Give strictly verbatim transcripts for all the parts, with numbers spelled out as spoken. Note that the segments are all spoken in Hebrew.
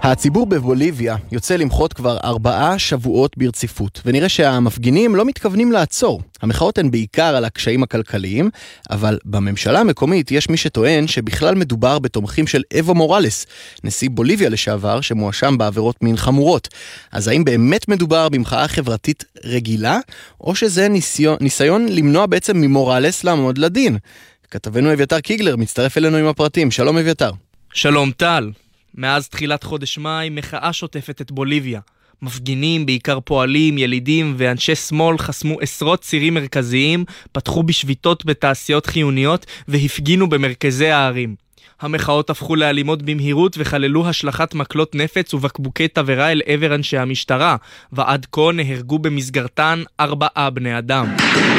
הציבור בבוליביה יוצא למחות כבר ארבעה שבועות ברציפות, ונראה שהמפגינים לא מתכוונים לעצור. המחאות הן בעיקר על הקשיים הכלכליים, אבל בממשלה המקומית יש מי שטוען שבכלל מדובר בתומכים של אבו מורלס, נשיא בוליביה לשעבר, שמואשם בעבירות מין חמורות. אז האם באמת מדובר במחאה חברתית רגילה, או שזה ניסיון, ניסיון למנוע בעצם ממורלס לעמוד לדין? כתבנו אביתר קיגלר מצטרף אלינו עם הפרטים. שלום אביתר. שלום טל. מאז תחילת חודש מאי מחאה שוטפת את בוליביה. מפגינים, בעיקר פועלים, ילידים ואנשי שמאל חסמו עשרות צירים מרכזיים, פתחו בשביתות בתעשיות חיוניות והפגינו במרכזי הערים. המחאות הפכו לאלימות במהירות וחללו השלכת מקלות נפץ ובקבוקי תבערה אל עבר אנשי המשטרה, ועד כה נהרגו במסגרתן ארבעה בני אדם.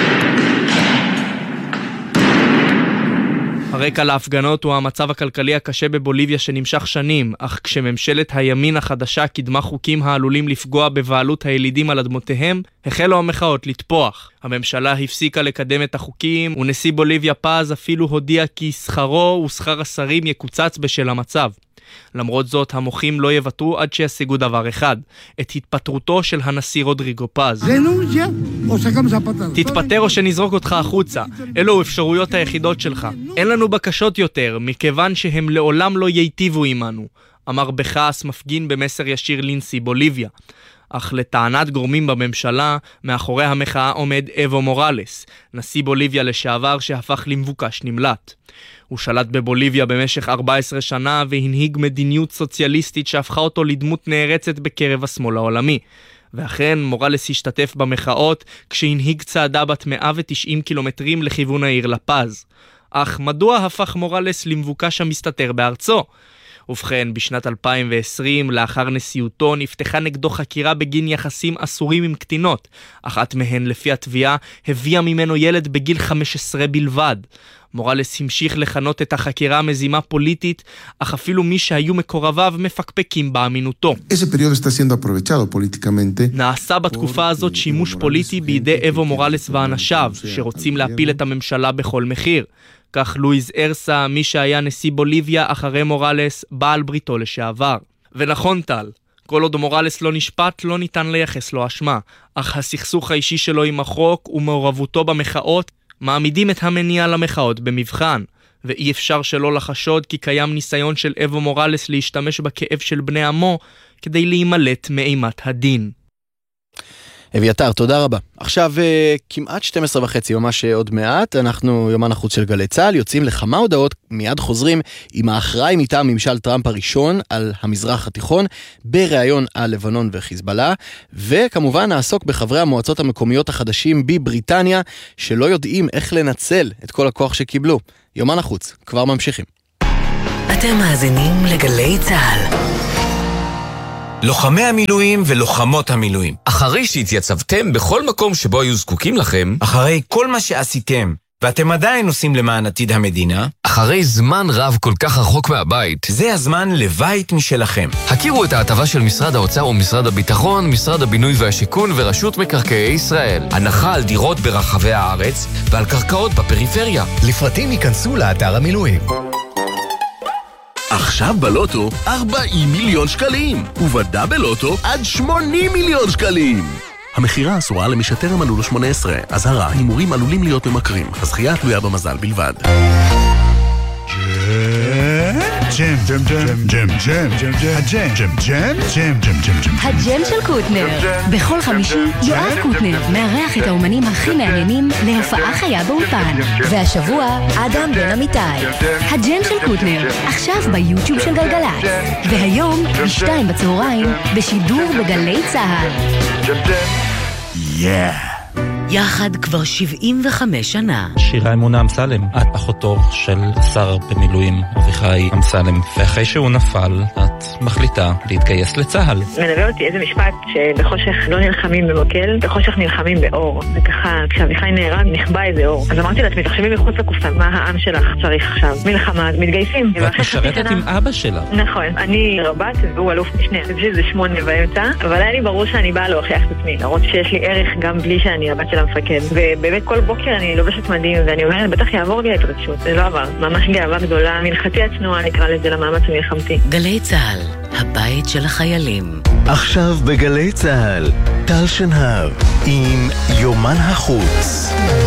הרקע להפגנות הוא המצב הכלכלי הקשה בבוליביה שנמשך שנים, אך כשממשלת הימין החדשה קידמה חוקים העלולים לפגוע בבעלות הילידים על אדמותיהם, החלו המחאות לתפוח. הממשלה הפסיקה לקדם את החוקים, ונשיא בוליביה פאז אפילו הודיע כי שכרו ושכר השרים יקוצץ בשל המצב. למרות זאת, המוחים לא יוותרו עד שישיגו דבר אחד, את התפטרותו של הנשיא רודריגו פאז. תתפטר או שנזרוק אותך החוצה, אלו אפשרויות היחידות שלך. אין לנו בקשות יותר, מכיוון שהם לעולם לא ייטיבו עמנו, אמר בכעס מפגין במסר ישיר לנשיא בוליביה. אך לטענת גורמים בממשלה, מאחורי המחאה עומד אבו מורלס, נשיא בוליביה לשעבר שהפך למבוקש נמלט. הוא שלט בבוליביה במשך ארבע עשרה שנה והנהיג מדיניות סוציאליסטית שהפכה אותו לדמות נערצת בקרב השמאל העולמי. ואכן מורלס השתתף במחאות כשהנהיג צעדה בת מאה ותשעים קילומטרים לכיוון העיר לפז. אך מדוע הפך מורלס למבוקש המסתתר בארצו? ובכן, בשנת אלפיים ועשרים, לאחר נשיאותו, נפתחה נגדו חקירה בגין יחסים אסורים עם קטינות. אחת מהן, לפי התביעה, הביאה ממנו ילד בגיל חמש עשרה בלבד. מורלס המשיך לכנות את החקירה מזימה פוליטית, אך אפילו מי שהיו מקורביו מפקפקים באמינותו. נעשה בתקופה הזאת שימוש פוליטי בידי אבו מורלס ואנשיו, שרוצים להפיל את הממשלה בכל מחיר. כך לואיז ארסה, מי שהיה נשיא בוליביה אחרי מורלס, בעל בריתו לשעבר. ונכון טל, כל עוד מורלס לא נשפט, לא ניתן לייחס לו אשמה, אך הסכסוך האישי שלו עם החוק ומעורבותו במחאות מעמידים את המניע למחאות במבחן, ואי אפשר שלא לחשוד כי קיים ניסיון של אבו מורלס להשתמש בכאב של בני עמו כדי להימלט מאימת הדין. אביתר, תודה רבה. עכשיו, כמעט שתים עשרה וחצי, ממש עוד מעט, אנחנו יומן החוץ של גלי צהל, יוצאים לכמה הודעות, מיד חוזרים עם האחראי מטעם ממשל טראמפ הראשון על המזרח התיכון, בראיון על לבנון וחיזבאללה, וכמובן נעסוק בחברי המועצות המקומיות החדשים בבריטניה, שלא יודעים איך לנצל את כל הכוח שקיבלו. יומן החוץ, כבר ממשיכים. אתם מאזינים לגלי צהל. לוחמי המילואים ולוחמות המילואים. אחרי שהתייצבתם בכל מקום שבו היו זקוקים לכם, אחרי כל מה שעשיתם, ואתם עדיין עושים למען עתיד המדינה, אחרי זמן רב כל כך רחוק מהבית, זה הזמן לבית משלכם. הכירו את ההטבה של משרד האוצר ומשרד הביטחון, משרד הבינוי והשיכון ורשות מקרקעי ישראל. הנחה על דירות ברחבי הארץ ועל קרקעות בפריפריה. לפרטים ייכנסו לאתר המילואים. עכשיו בלוטו ארבעים מיליון שקלים, ובדאבל לוטו עד שמונים מיליון שקלים. המחירה אסורה למי שטרם מלאו לו שמונה עשרה. אזהרה, הימורים עלולים להיות ממכרים. הזכייה תלויה במזל בלבד. ג'ם, ג'ם, ג'ם, ג'ם, ג'ם, ג'ם, הג'ם, ג'ם, ג'ם, ג'ם, ג'ם, ג'ם, ג'ם. הג'ם של קוטנר. בכל חמישי יואב קוטנר מארח את האומנים הכי מעניינים להופעה חיה באולפן. והשבוע אדם בן אמיתי. הג'ם של קוטנר, עכשיו ביוטיוב של גלגלצ. והיום בשתיים בצהריים בשידור בגלי צהל. יא. יחד כבר שבעים וחמש שנה. שירה אמונה אמסלם, את אחותו של שר במילואים אביחי אמסלם, ואחרי שהוא נפל, את מחליטה להתגייס לצהל. מלווה אותי איזה משפט שבחושך לא נלחמים במקל, בחושך נלחמים באור. וככה, כשאביחי נהרג, נחבא איזה אור. אז אמרתי לעצמי, תחשבי מחוץ לקופסה, מה העם שלך צריך עכשיו? מלחמה, מתגייסים. ואת משרתת עם אבא שלה. נכון, אני רבת, והוא אלוף משנה. זה שמונה באמצע, אבל היה לי ברור שאני באה להוכיח את עצמי, להראות שיש לי ערך גם בלי שאני הבת של המפקד. ובאמת כל בוקר אני לובשת מדים, ואני אומרת, בטח יעבור לי ההתרגשות. זה לא עבר. ממש גאווה גדולה, מלחתי הצנועה, נקרא לזה, למאמץ המלחמתי. גלי צהל, הבית של החיילים. עכשיו בגלי צהל, טל שנהב עם יומן החוץ.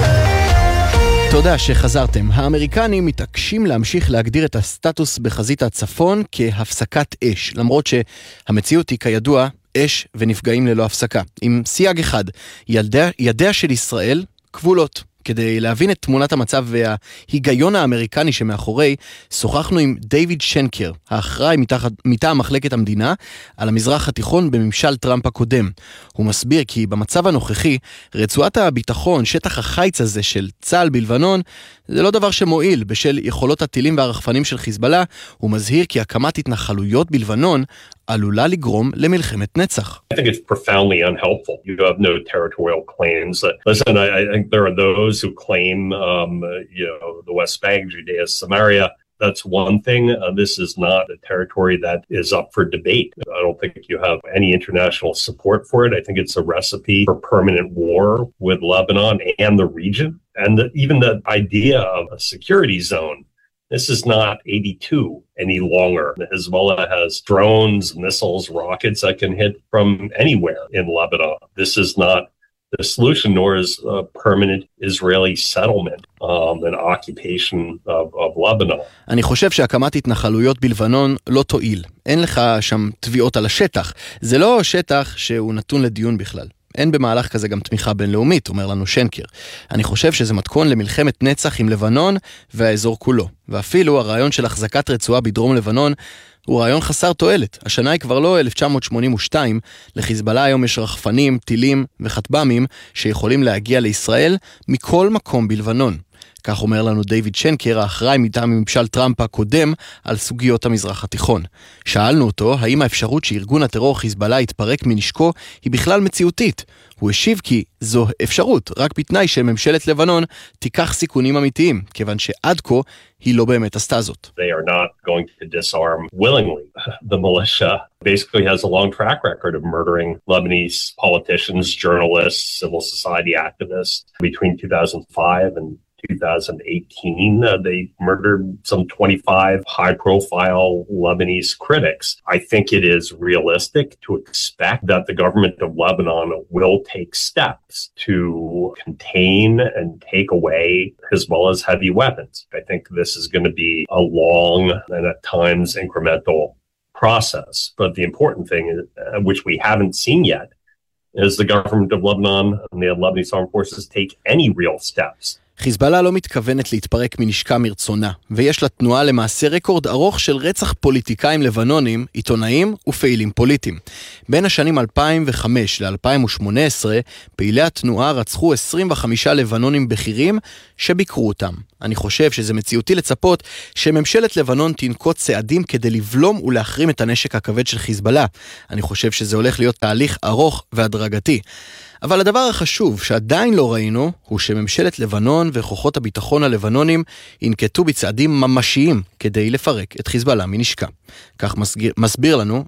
תודה שחזרתם. האמריקנים מתעקשים להמשיך להגדיר את הסטטוס בחזית הצפון כהפסקת אש, למרות שהמציאות היא כידוע אש ונפגעים ללא הפסקה. עם סייג אחד, ידיה, ידיה של ישראל כבולות. כדי להבין את תמונת המצב וההיגיון האמריקני שמאחורי, שוחחנו עם דיוויד שנקר, האחראי מטעם מחלקת המדינה, על המזרח התיכון בממשל טראמפ הקודם. הוא מסביר כי במצב הנוכחי, רצועת הביטחון, שטח החיץ הזה של צה"ל בלבנון, זה לא דבר שמועיל בשל יכולות הטילים והרחפנים של חיזבאללה. הוא מזהיר כי הקמת התנחלויות בלבנון עלולה לגרום למלחמת נצח. I think it's profoundly unhelpful. You have no territorial claims. Listen, I, I think there are those who claim, um, you know, the West Bank, Judea, Samaria. That's one thing. Uh, this is not a territory that is up for debate. I don't think you have any international support for it. I think it's a recipe for permanent war with Lebanon and the region. And the, even the idea of a security zone. This is not eighty-two any longer. Hezbollah has drones, missiles, rockets that can hit from anywhere in Lebanon. This is not the solution, nor is a permanent Israeli settlement um, an occupation of, of Lebanon. אני חושב שהקמת התנחלויות בלבנון לא תועיל. אין לך שם תביעות על השטח. זה לא שטח שהוא נתון לדיון בכלל. אין במהלך כזה גם תמיכה בינלאומית, אומר לנו שנקר. אני חושב שזה מתכון למלחמת נצח עם לבנון והאזור כולו. ואפילו הרעיון של החזקת רצועה בדרום לבנון הוא רעיון חסר תועלת. השנה היא כבר לא אלף תשע מאות שמונים ושתיים, לחיזבאללה היום יש רחפנים, טילים וחטב"מים שיכולים להגיע לישראל מכל מקום בלבנון. כך אומר לנו דיוויד שנקר, האחראי מטעם ממשל טראמפ הקודם על סוגיות המזרח התיכון. שאלנו אותו האם האפשרות שארגון הטרור חיזבאללה יתפרק מנשקו היא בכלל מציאותית. הוא השיב כי זו אפשרות, רק בתנאי שממשלת לבנון תיקח סיכונים אמיתיים, כיוון שעד כה היא לא באמת עשתה זאת. They are not going to disarm willingly. The militia basically has a long track record of murdering Lebanese politicians, journalists, civil society activists. Between two thousand five and two thousand eighteen, uh, they murdered some twenty-five high-profile Lebanese critics. I think it is realistic to expect that the government of Lebanon will take steps to contain and take away Hezbollah's heavy weapons. I think this is going to be a long and at times incremental process. But the important thing, is, uh, which we haven't seen yet, is the government of Lebanon and the Lebanese armed forces take any real steps. חיזבאללה לא מתכוונת להתפרק מנשקה מרצונה, ויש לתנועה למעשה רקורד ארוך של רצח פוליטיקאים לבנונים, עיתונאים ופעילים פוליטיים. בין השנים אלפיים וחמש ל-אלפיים ושמונה עשרה, פעילי התנועה רצחו עשרים וחמישה לבנונים בכירים שביקרו אותם. אני חושב שזה מציאותי לצפות שממשלת לבנון תנקוט צעדים כדי לבלום ולהחרים את הנשק הכבד של חיזבאללה. אני חושב שזה הולך להיות תהליך ארוך והדרגתי. אבל הדבר החשוב שעדיין לא ראינו הוא שממשלת לבנון וכוחות הביטחון הלבנונים ינקטו בצעדים ממשיים כדי לפרק את חיזבאללה מנשקה. כך מסגיר, מסביר לנו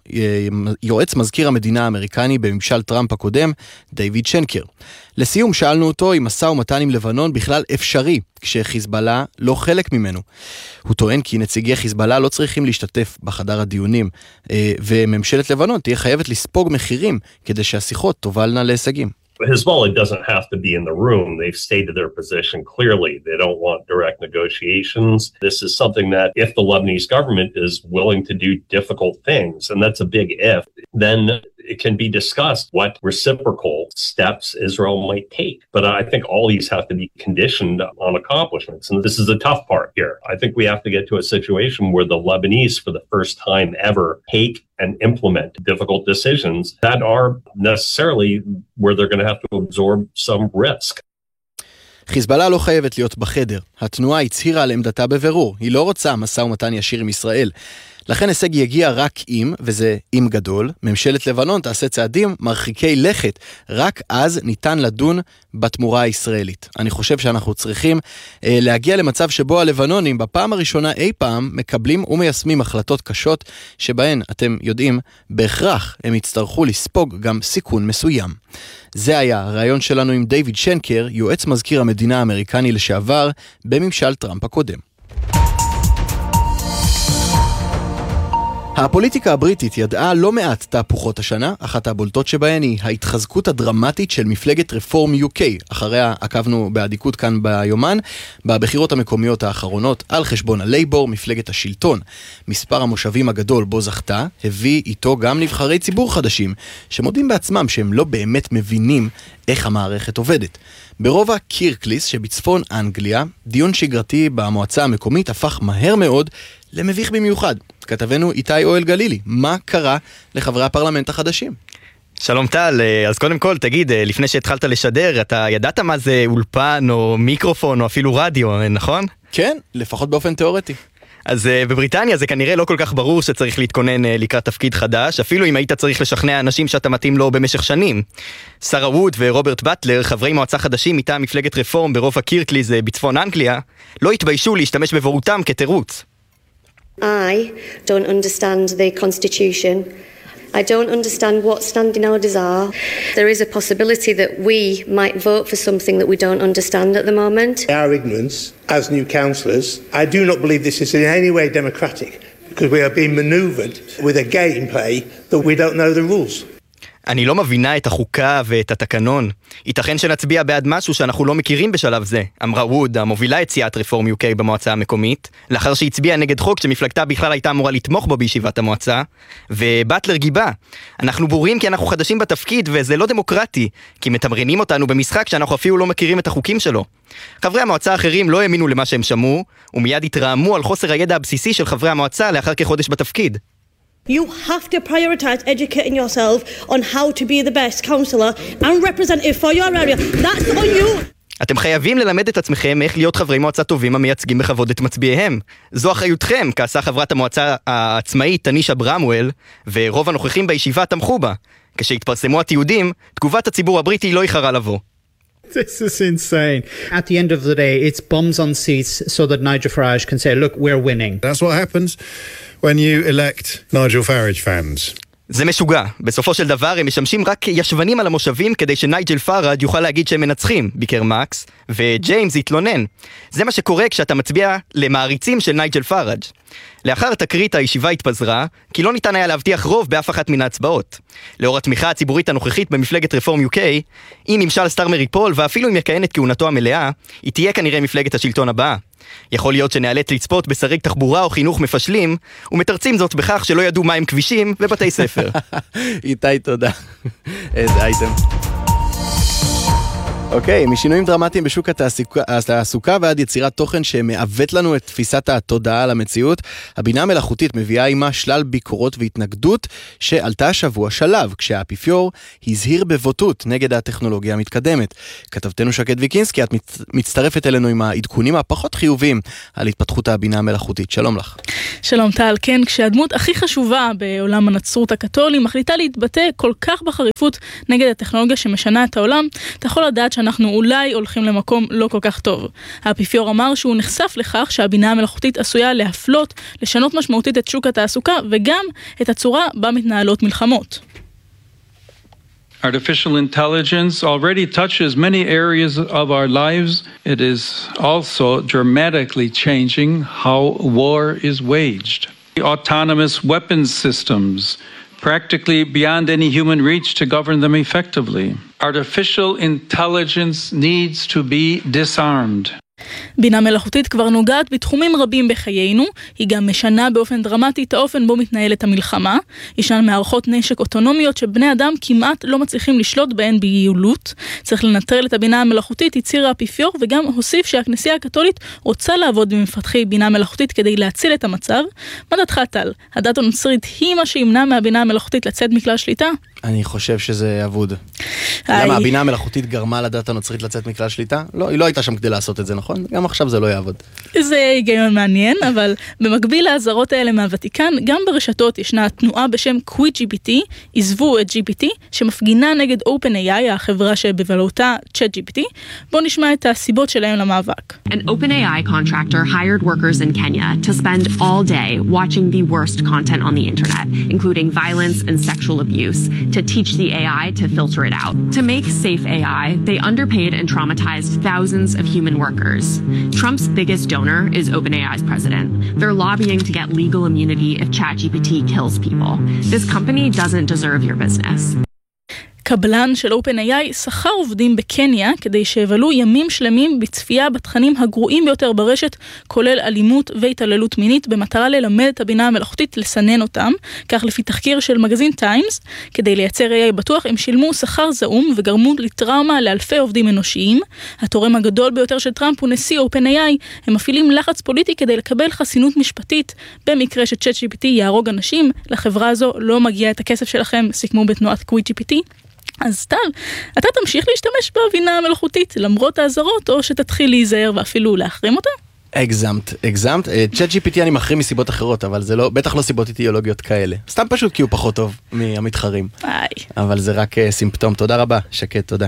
יועץ מזכיר המדינה האמריקני בממשל טראמפ הקודם, דיוויד שנקר. לסיום שאלנו אותו אם משא ומתן עם לבנון בכלל אפשרי כשחיזבאללה לא חלק ממנו. הוא טוען כי נציגי חיזבאללה לא צריכים להשתתף בחדר הדיונים, וממשלת לבנון תהיה חייבת לספוג מחירים כדי שהשיחות תובלנה להישגים. Hezbollah doesn't have to be in the room. They've stated their position clearly. They don't want direct negotiations. This is something that if the Lebanese government is willing to do difficult things, and that's a big if, then it can be discussed what reciprocal steps Israel might take. But I think all these have to be conditioned on accomplishments. And this is the tough part here. I think we have to get to a situation where the Lebanese, for the first time ever, take and implement difficult decisions that are necessarily where they're going to have to absorb some risk. חיזבאללה לא חייבת להיות בחדר. התנועה הצהירה על עמדתה בבירור. היא לא רוצה משא ומתן ישיר עם ישראל. לכן הישג יגיע רק אם, וזה אם גדול, ממשלת לבנון תעשה צעדים מרחיקי לכת. רק אז ניתן לדון בתמורה הישראלית. אני חושב שאנחנו צריכים אה, להגיע למצב שבו הלבנונים בפעם הראשונה אי פעם מקבלים ומיישמים החלטות קשות, שבהן, אתם יודעים, בהכרח הם יצטרכו לספוג גם סיכון מסוים. זה היה הרעיון שלנו עם דיוויד שנקר, יועץ מזכיר המדינה האמריקני לשעבר, בממשל טראמפ הקודם. הפוליטיקה הבריטית ידעה לא מעט תהפוכות השנה, אחת הבולטות שבהן היא ההתחזקות הדרמטית של מפלגת רפורם יו קיי, אחריה עקבנו בעדיקות כאן ביומן, בבחירות המקומיות האחרונות על חשבון הלייבור, מפלגת השלטון. מספר המושבים הגדול בו זכתה, הביא איתו גם נבחרי ציבור חדשים, שמודים בעצמם שהם לא באמת מבינים איך המערכת עובדת. ברובע קירקליס שבצפון אנגליה, דיון שגרתי במועצה המקומית הפך מהר מאוד למביך במיוחד. כתבנו איתי אוהל גלילי, מה קרה לחברי הפרלמנט החדשים? שלום טל, אז קודם כל תגיד, לפני שהתחלת לשדר, אתה ידעת מה זה אולפן או מיקרופון או אפילו רדיו, נכון? כן, לפחות באופן תיאורטי. אז uh, בבריטניה זה כנראה לא כל כך ברור שצריך להתכונן uh, לקראת תפקיד חדש, אפילו אם היית צריך לשכנע אנשים שאתה מתאים לו במשך שנים. שרה ווד ורוברט בטלר, חברי מועצה חדשים מטעם מפלגת רפורם ברובע קירקליס בצפון אנגליה, לא התביישו להשתמש בבורותם כתירוץ. I don't understand the constitution. I don't understand what standing orders are. There is a possibility that we might vote for something that we don't understand at the moment. Our ignorance as new councillors, I do not believe this is in any way democratic because we are being manoeuvred with a gameplay that we don't know the rules. אני לא מבינה את החוקה ואת התקנון. ייתכן שנצביע בעד משהו שאנחנו לא מכירים בשלב זה, אמרה ווד, המובילה את סיעת רפורם יו קיי במועצה המקומית, לאחר שהצביעה נגד חוק שמפלגתה בכלל הייתה אמורה לתמוך בו בישיבת המועצה, ובטלר גיבה. אנחנו בורים כי אנחנו חדשים בתפקיד וזה לא דמוקרטי, כי מתמרנים אותנו במשחק שאנחנו אפילו לא מכירים את החוקים שלו. חברי המועצה האחרים לא האמינו למה שהם שמעו, ומיד התרעמו על חוסר הידע הבסיסי של חברי המועצה לאחר כחודש בתפקיד. You have to prioritize educating yourself on how to be the best councillor and representative for your area. That's on you. אתם חייבים ללמד את עצמכם איך להיות חברי מועצה טובים המייצגים בכבוד את מצביעיהם. זו אחריותכם, כעסה חברת המועצה העצמאית תנישה ברמואל, ורוב הנוכחים בישיבה תמכו בה. כשהתפרסמו התיעודים, תגובת הציבור הבריטי לא איחרה לבוא. This is insane. At the end of the day, it's bombs on seats so that Nigel Farage can say, look, we're winning. That's what happens when you elect Nigel Farage fans. זה משוגע. בסופו של דבר הם משמשים רק ישבנים על המושבים כדי שנייג'ל פאראג' יוכל להגיד שהם מנצחים, ביקר מקס, וג'יימס יתלונן. זה מה שקורה כשאתה מצביע למעריצים של נייג'ל פאראג'. לאחר תקרית הישיבה התפזרה, כי לא ניתן היה להבטיח רוב באף אחת מן ההצבעות. לאור התמיכה הציבורית הנוכחית במפלגת רפורם יו קיי, אם ממשל סטארמר ייפול ואפילו אם יכהן את כהונתו המלאה, היא תהיה כנראה מפלגת השלטון הבאה. יכול להיות שנאלץ לצפות בשרי תחבורה או חינוך מפשלים, ומתרצים זאת בכך שלא ידעו מהם כבישים ובתי ספר. איתי, תודה. איזה אייטם. אוקיי, משינויים דרמטיים בשוק התעסוקה, התעסוקה ועד יצירת תוכן שמעוות לנו את תפיסת התודעה על המציאות, הבינה המלאכותית מביאה עימה שלל ביקורות והתנגדות שעלתה השבוע שלב, כשהאפיפיור הזהיר בבוטות נגד הטכנולוגיה המתקדמת. כתבתנו שקד ויקינסקי, את מצטרפת אלינו עם העדכונים הפחות חיוביים על התפתחות הבינה המלאכותית. שלום לך. שלום טל, כן, כשהדמות הכי חשובה בעולם הנצרות הקתולי מחליטה להתבטא כל כך בחריפות נגד הטכנולוגיה שמשנה את העולם, אתה יכול לדעת שאנחנו אולי הולכים למקום לא כל כך טוב. האפיפיור אמר שהוא נחשף לכך שהבינה המלאכותית עשויה להפלות, לשנות משמעותית את שוק התעסוקה וגם את הצורה בה מתנהלות מלחמות. Artificial intelligence already touches many areas of our lives. It is also dramatically changing how war is waged. Autonomous weapons systems, practically beyond any human reach to govern them effectively. Artificial intelligence needs to be disarmed. בינה מלאכותית כבר נוגעת בתחומים רבים בחיינו, היא גם משנה באופן דרמטי את האופן בו מתנהלת המלחמה. ישנן מערכות נשק אוטונומיות שבני אדם כמעט לא מצליחים לשלוט בהן ביעילות. צריך לנטרל את הבינה המלאכותית, הצהיר האפיפיור, וגם הוסיף שהכנסייה הקתולית רוצה לעבוד במפתחי בינה מלאכותית כדי להציל את המצב. מה דעתך טל? הדת הנוצרית היא מה שימנע מהבינה המלאכותית לצאת מכלל שליטה? אני חושב שזה אבוד. למה הבינה המלאכותית גרמה לדת הנוצרית לצאת מכלל שליטה? לא, היא לא הייתה שם כדי לעשות את זה, נכון? גם עכשיו זה לא יעבוד. זה היגיון מעניין, אבל במקביל להזרות האלה מהוותיקן, גם ברשתות ישנה תנועה בשם קווי ג'י פי טי, עזבו את ג'י פי טי, שמפגינה נגד OpenAI, החברה שבבעלותה ChatGPT. בואו נשמע את הסיבות שלהם למאבק. An OpenAI contractor hired workers in Kenya to spend all day watching the worst content on the internet, including violence and sexual abuse. to teach the A I to filter it out. To make safe A I, they underpaid and traumatized thousands of human workers. Trump's biggest donor is OpenAI's president. They're lobbying to get legal immunity if ChatGPT kills people. This company doesn't deserve your business. קבלן של OpenAI שכר עובדים בקניה כדי שיבלו ימים שלמים בצפייה בתכנים הגרועים ביותר ברשת, כולל אלימות והתעללות מינית, במטרה ללמד את הבינה המלאכותית לסנן אותם. כך לפי תחקיר של מגזין טיימס, כדי לייצר איי איי בטוח הם שילמו שכר זעום וגרמו לטראומה לאלפי עובדים אנושיים. התורם הגדול ביותר של טראמפ הוא נשיא OpenAI. הם מפעילים לחץ פוליטי כדי לקבל חסינות משפטית במקרה ש-ChatGPT יהרוג אנשים. לחברה הזו לא מגיע את הכסף שלכם, סיכמו בתנועת QuitGPT. אז טל, אתה תמשיך להשתמש בבינה המלאכותית למרות האזהרות, או שתתחיל להיזהר ואפילו להחרים אותה? הגזמת, הגזמת. ChatGPT אני מחרים מסיבות אחרות, אבל זה לא, בטח לא סיבות אידיאולוגיות כאלה. סתם פשוט כי הוא פחות טוב מהמתחרים. איי. אבל זה רק סימפטום. תודה רבה, שקט, תודה.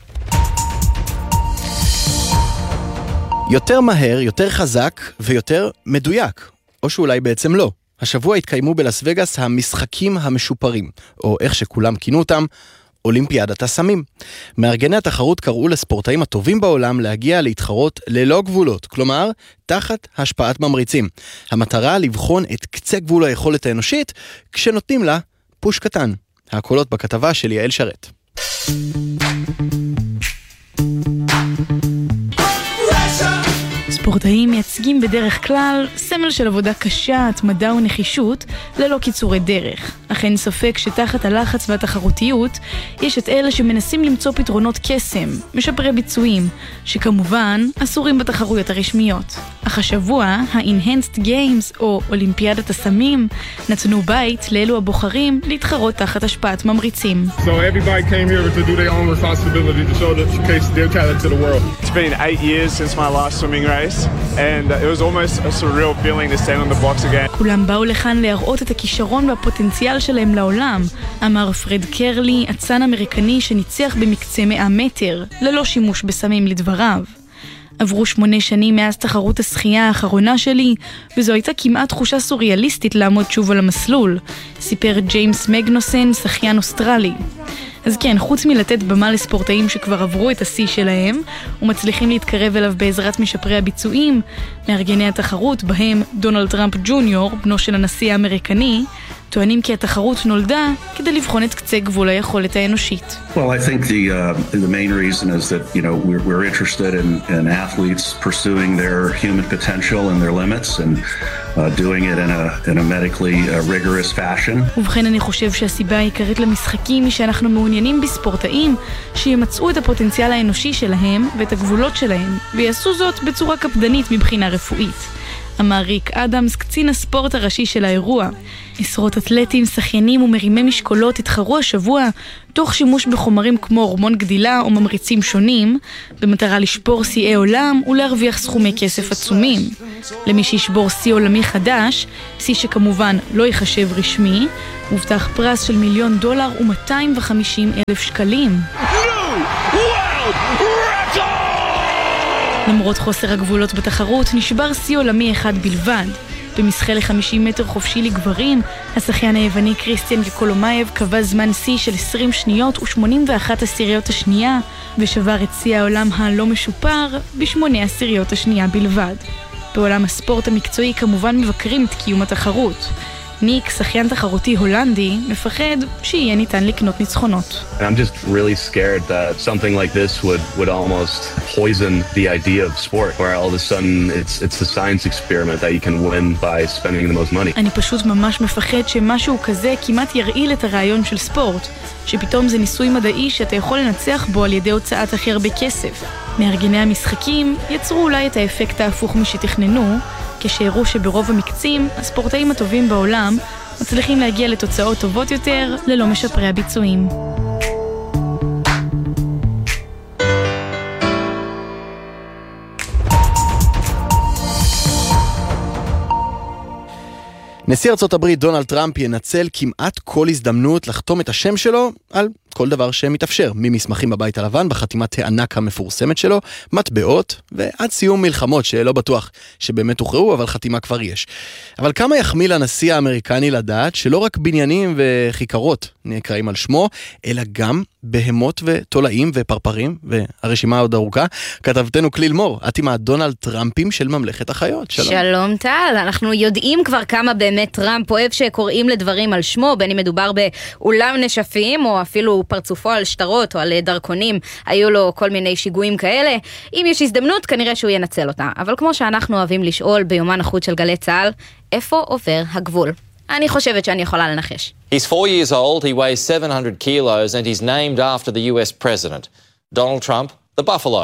יותר מהר, יותר חזק ויותר מדויק. או שאולי בעצם לא. השבוע התקיימו בלאס וגאס המשחקים המשופרים, או איך שכולם כינו אותם, אולימפיאדת הסמים. מארגני התחרות קראו לספורטאים הטובים בעולם להגיע להתחרות ללא גבולות, כלומר, תחת השפעת ממריצים. המטרה לבחון את קצה גבול היכולת האנושית, כשנותנים לה פוש קטן. הקולות בכתבה של יעל שרת. ספורטאים מייצגים בדרך כלל סמל של עבודה קשה, התמדה ונחישות, ללא קיצורי דרך. אך אין ספק שתחת הלחץ והתחרותיות, יש את אלה שמנסים למצוא פתרונות קסם, משפרי ביצועים, שכמובן אסורים בתחרויות הרשמיות. אך השבוע, ה-Enhanced Games, או אולימפיאדת הסמים, נתנו בית לאלו הבוחרים להתחרות תחת השפעת ממריצים. So everybody came here to do their own responsibility to show the case their talent to the world. It's been eight years since my last swimming race. And it was almost a surreal feeling to stand on the blocks again. כולם באו לכאן להראות את הכישרון והפוטנציאל שלהם לעולם, אמר פרד קרלי, אצן אמריקני שניצח במקצה מאה מטר, ללא שימוש בסמים לדבריו. עברו שמונה שנים מאז תחרות השחייה האחרונה שלי, וזו הייתה כמעט תחושה סוריאליסטית לעמוד שוב על המסלול, סיפר ג'יימס מגנוסן, שחיין אוסטרלי. אז כן, חוץ מלתת במה לספורטאים שכבר עברו את השיא שלהם ומצליחים להתקרב אליו בעזרת משפרי הביצועים, מארגני התחרות, בהם דונלד טראמפ ג'וניור, בנו של הנשיא האמריקני, טוענים כי התחרות נולדה כדי לבחון את קצה גבול היכולת האנושית. Well, I think the uh, the main reason is that, you know, we're we're interested in in athletes pursuing their human potential and their limits and uh, doing it in a in a medically uh, rigorous fashion. ובכן, אני חושב שהסיבה העיקרית למשחקים היא שאנחנו מעוניינים בספורטאים שימצאו את הפוטנציאל האנושי שלהם ואת הגבולות שלהם, ויעשו זאת בצורה קפדנית מבחינה רפואית. אמר ריק אדמס, קצין הספורט הראשי של האירוע. עשרות אתלטים, שחיינים ומרימי משקולות התחרו השבוע תוך שימוש בחומרים כמו הורמון גדילה או ממריצים שונים, במטרה לשבור שיאי עולם ולהרוויח סכומי כסף עצומים. למי שישבור שיא עולמי חדש, שיא שכמובן לא ייחשב רשמי, הובטח פרס של מיליון דולר ו-מאתיים וחמישים אלף שקלים. למרות חוסר הגבולות בתחרות, נשבר שיא עולמי אחד בלבד. במשחק ל-חמישים מטר חופשי לגברים, השחיין היווני קריסטיאן קולומייב קבע זמן שיא של עשרים שניות ו-שמונים ואחת עשיריות השנייה, ושבר את שיא העולם הלא משופר בשמונה עשיריות השנייה בלבד. בעולם הספורט המקצועי כמובן מבקרים את קיום התחרות. ניק, שחיין תחרותי הולנדי, מפחד שיהיה ניתן לקנות ניצחונות. I'm just really scared that something like this would would almost poison the idea of sport, where all of a sudden it's it's a science experiment that you can win by spending the most money. אני פשוט ממש מפחד שמשהו כזה כמעט ירעיל את הרעיון של ספורט, שפתאום זה ניסוי מדעי שאתה יכול לנצח בו על ידי הוצאת הכי הרבה כסף. מארגני המשחקים יצרו אולי את האפקט ההפוך משתכננו, כשהראו שברוב המקצים, הספורטאים הטובים בעולם מצליחים להגיע לתוצאות טובות יותר ללא משפרי הביצועים. נשיא ארצות הברית דונלד טראמפ ינצל כמעט כל הזדמנות לחתום את השם שלו על כל דבר שמתאפשר, ממסמכים בבית הלבן בחתימת הענק המפורסמת שלו, מטבעות ועד סיום מלחמות שלא בטוח שבאמת הוכרעו, אבל חתימה כבר יש. אבל כמה יחמיא לנשיא האמריקני לדעת שלא רק בניינים וכיכרות נקראים על שמו, אלא גם בהמות ותולעים ופרפרים, והרשימה עוד ארוכה. כתבתנו כליל מור, את עם הדונלד טראמפים של ממלכת החיות. שלום. שלום טל, אנחנו יודעים כבר כמה באמת טראמפ אוהב שקוראים לדברים על שמו, בין אם מדובר באולם נשפים או אפילו פרצופו על שטרות או על דרכונים, היו לו כל מיני שיגועים כאלה. אם יש הזדמנות, כנראה שהוא ינצל אותה. אבל כמו שאנחנו אוהבים לשאול ביומן החוץ של גלי צהל, איפה עובר הגבול? אני חושבת שאני יכולה לנחש. He's four years old, he weighs seven hundred kilos and he's named after the U S president. Donald Trump, the buffalo.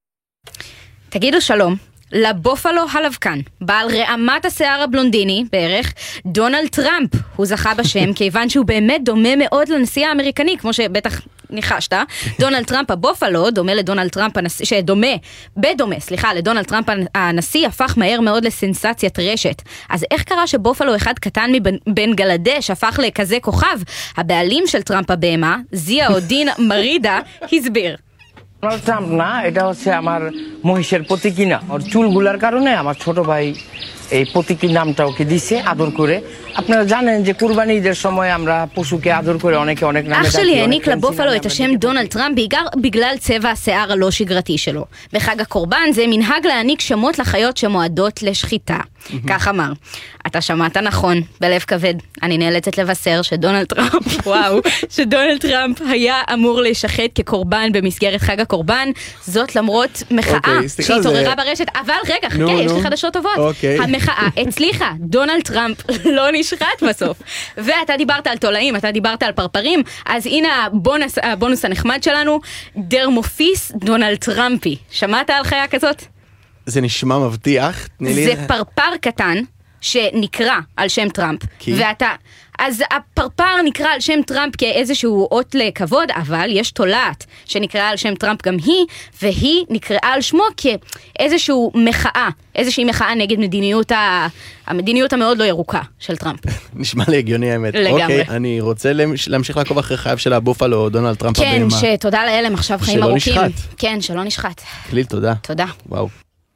תגידו שלום. לבופלו הלבקן, בעל רעמת השיער הבלונדיני בערך, דונלד טראמפ. הוא זכה בשם כיוון שהוא באמת דומה מאוד לנשיא האמריקני, כמו שבטח ניחשת. דונלד טראמפ הבופלו דומה לדונלד טראמפ הנשיא, שדומה, בדומה, סליחה, לדונלד טראמפ הנשיא, הפך מהר מאוד לסנסציית רשת. אז איך קרה שבופלו אחד קטן מבנגלדש הפך לכזה כוכב? הבעלים של טראמפ הבהמה, זיה אודין מרידה, הסביר. Donald Trump না, এটা হচ্ছে আমার মহিষের প্রতীকী না। ওর চুলগুলার কারণে আমার ছোট ভাই এই প্রতীকী নামটা ওকে দিয়েছে আদর করে। আপনারা জানেন যে কুরবানি ঈদের সময় আমরা পশুকে আদর করে অনেকে অনেক নামে ডাকি। אח שלי העניק לבופלו את השם דונלד טראמפ בעיקר בגלל צבע השיער הלא שגרתי שלו. בחג הקורבן זה מנהג להעניק שמות לחיות שמועדות לשחיטה. כך אמר. אתה שמעת נכון, בלב כבד. אני נאלצת לבשר שדונלד טראמפ, וואו, שדונלד טראמפ היה אמור לשחט כקורבן במסגרת חג הקורבן, זאת למרות מחאה שהתעוררה ברשת. אבל רגע, חכה, יש לי חדשות טובות. המחאה הצליחה, דונלד טראמפ לא נשחט בסוף. ואתה דיברת על תולעים, אתה דיברת על פרפרים, אז הנה הבונוס, הבונוס הנחמד שלנו, דרמופיס דונלד טראמפי. שמעת על חיה כזאת? זה נשמע מבטיח. זה פרפר קטן שנקרא על שם טראמפ. ואתה... אז הפרפר נקרא על שם טראמפ כאיזשהו אות לכבוד, אבל יש תולעת שנקראה על שם טראמפ גם היא, והיא נקראה על שמו כאיזשהו מחאה, איזושהי מחאה נגד מדיניות, ה... המדיניות המאוד לא ירוקה של טראמפ. נשמע לי הגיוני האמת. לגמרי. אוקיי, אני רוצה להמשיך לעקוב אחרי חייו של הבופלו, דונלד טראמפ. כן, שתודה לאלם עכשיו חיים ארוכים. שלא נשחט. כן, שלא נשחט. כליל, תודה. תודה. וואו.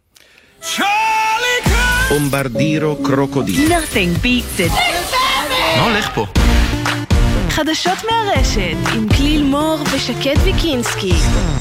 בומברדירו קרוקודיל. Nothing beats it. מה הולך פה? חדשות מהרשת עם כליל מור ושקד ויקינסקי.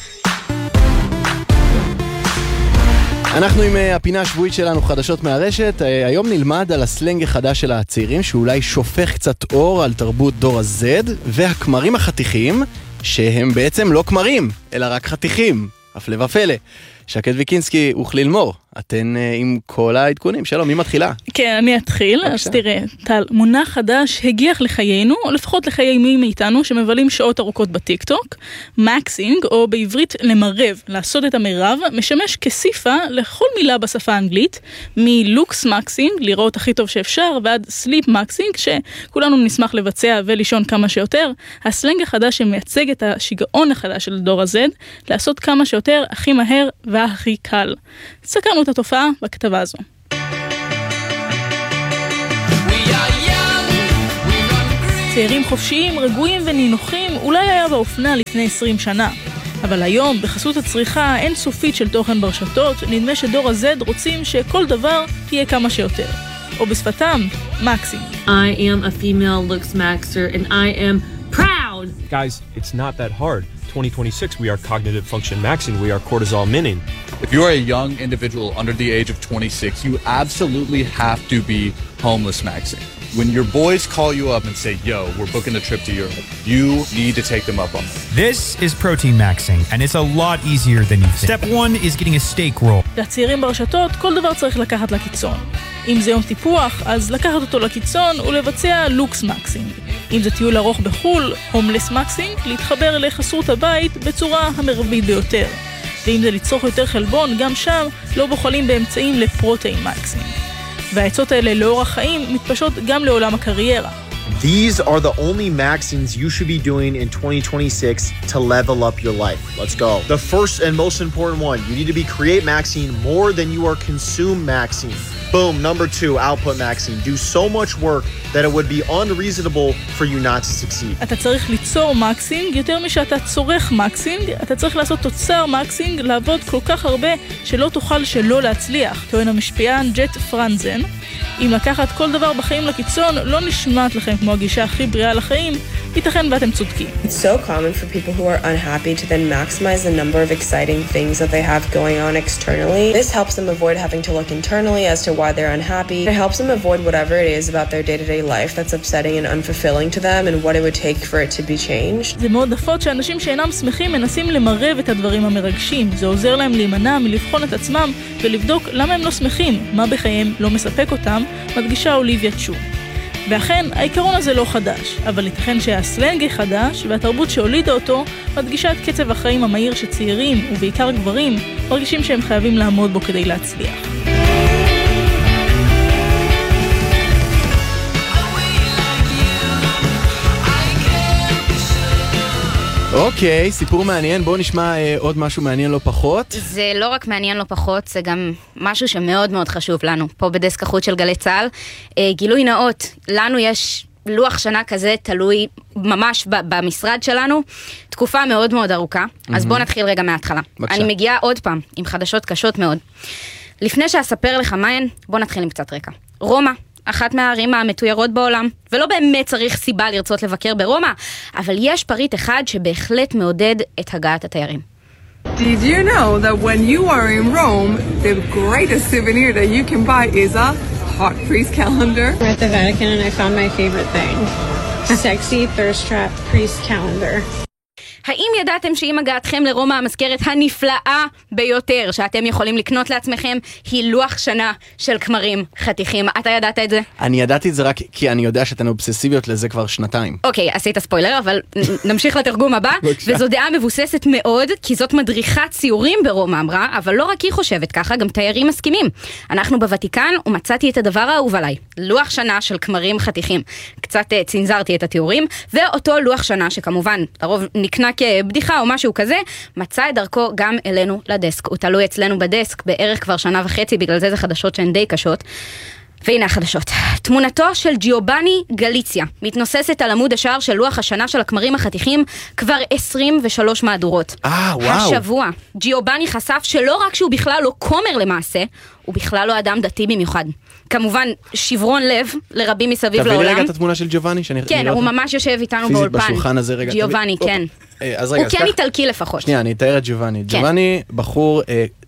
אנחנו עם הפינה השבועית שלנו חדשות מהרשת. היום נלמד על הסלנג החדש של הצעירים שאולי שופך קצת אור על תרבות דור ה-Z והכמרים החתיכים שהם בעצם לא כמרים אלא רק חתיכים. הפלא ופלא. שקד ויקינסקי וכליל מור, אתן עם כל העדכונים. שלום, מי מתחילה? כן, אני אתחיל. אז תראה, טל, מונח חדש הגיח לחיינו, או לפחות לחיי מי מאיתנו שמבלים שעות ארוכות בטיקטוק. מקסינג, או בעברית למרב, לעשות את המרב, משמש כסיפה לכל מילה בשפה האנגלית, מלוקס מקסינג, לראות הכי טוב שאפשר, ועד סליפ מקסינג, שכולנו נשמח לבצע ולישון כמה שיותר. הסלנג החדש שמייצג את השיגעון החדש של דור ה-Z, לעשות כמה שיותר, הכי מהר והכי קל. סקרנו את התופעה בכתבה הזו. צעירים חופשיים, רגועים ונינוחים אולי היה באופנה לפני עשרים שנה. אבל היום, בחסות הצריכה האינסופית של תוכן ברשתות, נדמה שדור ה-Z רוצים שכל דבר תהיה כמה שיותר. או בשפתם, מקסינג. I am a female looks maxer and I am proud. Guys, it's not that hard. twenty twenty-six, we are cognitive function maxing, we are cortisol minning. If you're a young individual under the age of twenty-six, you absolutely have to be homeless maxing. When your boys call you up and say, yo, we're booking a trip to Europe, you need to take them up on that. This is protein maxing, and it's a lot easier than you think. Step one is getting a steak roll. לצעירים ברשתות, כל דבר צריך לקחת לקיצון. אם זה יום טיפוח, אז לקחת אותו לקיצון ולבצע לוקס מקסינג. אם זה טיול ארוך בחול, הומלס מקסינג, להתחבר לחסרות הבית בצורה המרבית ביותר. ואם זה לצרוך יותר חלבון, גם שם לא בוחלים באמצעים לפרוטאין מקסינג. והעצות האלה לאורח חיים מתפשות גם לעולם הקריירה. These are the only maxings you should be doing in twenty twenty-six to level up your life. Let's go. The first and most important one, you need to be create maxing more than you are consume maxing. Boom, number two, output maxing. Do so much work that it would be unreasonable for you not to succeed. אתה צריך ליצור מקסינג יותר משאתה צורך מקסינג, אתה צריך לעשות תוצר מקסינג, לעבוד כל כך הרבה שלא תוכל שלא להצליח, טוען המשפיען ג'ט פרנזן. אם לקחת כל דבר בחיים לקיצון לא נשמעת לכם כמו הגישה הכי בריאה לחיים, ייתכן ואתם צודקים. It's so common for people who are unhappy to then maximize the number of exciting things that they have going on externally. This helps them avoid having to look internally as to why they're unhappy. It helps them avoid whatever it is about their day-to-day life that's upsetting and unfulfilling to them and what it would take for it to be changed. זה מאוד נפוץ שאנשים שאינם שמחים מנסים למרב את הדברים המרגשים. זה עוזר להם להימנע מלבחון את עצמם ולבדוק למה הם לא שמחים, מה בחייהם לא מספק אותם, מדגישה אוליביה צ'ו. ואכן, העיקרון הזה לא חדש, אבל ייתכן שהסלנג חדש, והתרבות שהולידה אותו מדגישה את קצב החיים המהיר שצעירים, ובעיקר גברים, מרגישים שהם חייבים לעמוד בו כדי להצליח. אוקיי, סיפור מעניין, בואו נשמע אה, עוד משהו מעניין לא פחות. זה לא רק מעניין לא פחות, זה גם משהו שמאוד מאוד חשוב לנו, פה בדסק החוץ של גלי צהל. אה, גילוי נאות, לנו יש לוח שנה כזה תלוי ממש במשרד שלנו, תקופה מאוד מאוד ארוכה, mm-hmm. אז בואו נתחיל רגע מההתחלה. בבקשה. אני מגיעה עוד פעם עם חדשות קשות מאוד. לפני שאספר לך מהן, בואו נתחיל עם קצת רקע. רומא. אחת מהערים המתוירות בעולם, ולא באמת צריך סיבה לרצות לבקר ברומא, אבל יש פריט אחד שבהחלט מעודד את הגעת התיירים. Did you know that when you are in Rome, the greatest souvenir that you can buy is a hot priest calendar? We're at the Vatican and I found my favorite thing. Sexy thirst trap priest calendar. האם ידעתם שעם הגעתכם לרומא המזכרת הנפלאה ביותר שאתם יכולים לקנות לעצמכם היא לוח שנה של כמרים חתיכים? אתה ידעת את זה? אני ידעתי את זה רק כי אני יודע שאתן אובססיביות לזה כבר שנתיים. אוקיי, עשית ספוילר, אבל נמשיך לתרגום הבא. וזו דעה מבוססת מאוד, כי זאת מדריכת ציורים ברומא אמרה, אבל לא רק היא חושבת ככה, גם תיירים מסכימים. אנחנו בוותיקן ומצאתי את הדבר האהוב עליי, לוח שנה של כמרים חתיכים. קצת צנזרתי את התיאורים, ואותו לוח שנה שכמובן לרוב נקנה כבדיחה או משהו כזה, מצא את דרכו גם אלינו לדסק. הוא תלוי אצלנו בדסק בערך כבר שנה וחצי, בגלל זה זה חדשות שהן די קשות. והנה החדשות. תמונתו של ג'יובאני גליציה מתנוססת על עמוד השער של לוח השנה של הכמרים החתיכים כבר עשרים ושלוש מהדורות. אה, וואו. השבוע, ג'יובאני חשף שלא רק שהוא בכלל לא כומר למעשה, הוא בכלל לא אדם דתי במיוחד. כמובן, שברון לב לרבים מסביב לעולם. תביא רגע את התמונה של ג'יובאני. כן, הוא ממש יושב איתנו באולפן. פיזית בשולחן הזה רגע. ג'יובאני, כן. הוא כן איטלקי לפחות. שנייה, אני אתאר את ג'יובאני. ג'יובאני, בחור,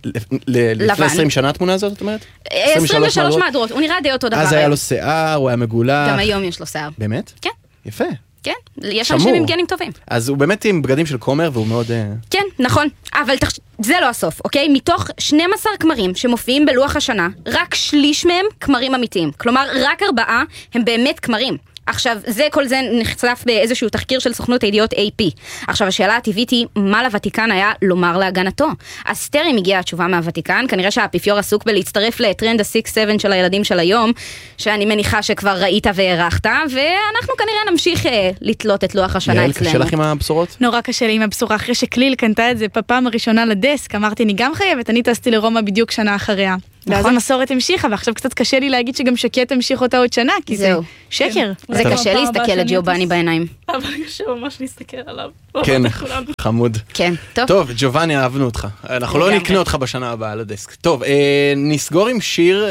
לפני עשרים שנה התמונה הזאת, את אומרת? עשרים ושלוש מהדורות, הוא נראה די אותו דבר. אז היה לו שיער, הוא היה מגולח. גם היום יש לו שיער. באמת? כן. יפה. כן, יש אנשים עם גנים טובים. אז הוא באמת עם בגדים של כומר והוא מאוד... כן, נכון, אבל זה לא הסוף, אוקיי? מתוך שנים עשר כמרים שמופיעים בלוח השנה, רק שליש מהם כמרים אמיתיים. כלומר, רק ארבעה הם באמת כמרים. עכשיו, זה, כל זה נחשף באיזשהו תחקיר של סוכנות הידיעות איי פי. עכשיו, השאלה הטבעית היא, מה לוותיקן היה לומר להגנתו? אז טרם הגיעה התשובה מהוותיקן, כנראה שהאפיפיור עסוק בלהצטרף לטרנד ה-שש שבע של הילדים של היום, שאני מניחה שכבר ראית והערכת, ואנחנו כנראה נמשיך אה, לתלות את לוח השנה אצלנו. יעל, קשה לך עם הבשורות? נורא קשה לי עם הבשורה, אחרי שקליל קנתה את זה בפעם הראשונה לדסק, אמרתי, אני גם חייבת, אני טסתי לרומא בדיוק שנה אחריה. ואז המסורת המשיכה, ועכשיו קצת קשה לי להגיד שגם שקט המשיך אותה עוד שנה, כי זה שקר. זה קשה להסתכל לג'יובאני בעיניים. אבל קשה ממש להסתכל עליו. כן, חמוד. כן, טוב. טוב, ג'יובאני, אהבנו אותך. אנחנו לא נקנה אותך בשנה הבאה על הדסק. טוב, נסגור עם שיר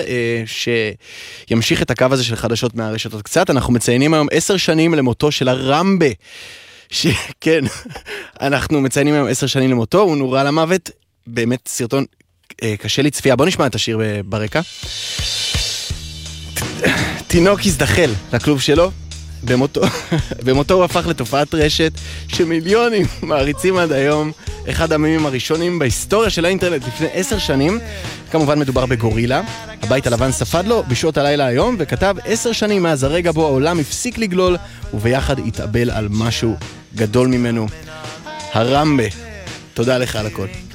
שימשיך את הקו הזה של חדשות מהרשתות קצת. אנחנו מציינים היום עשר שנים למותו של הרמבה. כן, אנחנו מציינים היום עשר שנים למותו, הוא נורה למוות, באמת סרטון קשה לי צפייה. בוא נשמע את השיר ברקע. תינוק הזדחל לכלוב שלו, במותו, במותו הוא הפך לתופעת רשת שמיליונים מעריצים עד היום, אחד המימים הראשונים בהיסטוריה של האינטרנט לפני עשר שנים. כמובן מדובר בגורילה. הבית הלבן ספד לו בשעות הלילה היום וכתב עשר שנים מאז הרגע בו העולם הפסיק לגלול וביחד התאבל על משהו גדול ממנו. הרמבה, תודה לך על הכל.